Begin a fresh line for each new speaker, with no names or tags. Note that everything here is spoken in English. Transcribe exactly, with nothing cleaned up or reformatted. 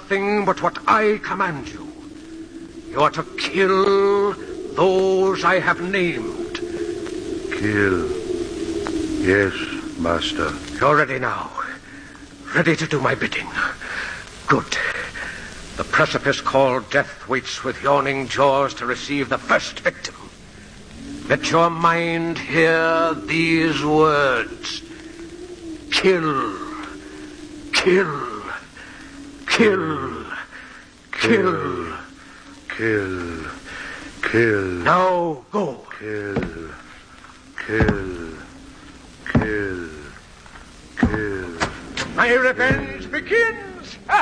nothing but what I command you. You are to kill those I have named.
Kill. Yes, master.
You're ready now. Ready to do my bidding. Good. The precipice called Death waits with yawning jaws to receive the first victim. Let your mind hear these words. Kill. Kill. Kill. Kill.
Kill. Kill.
Now go.
Kill. Kill. Kill. Kill.
My revenge begins.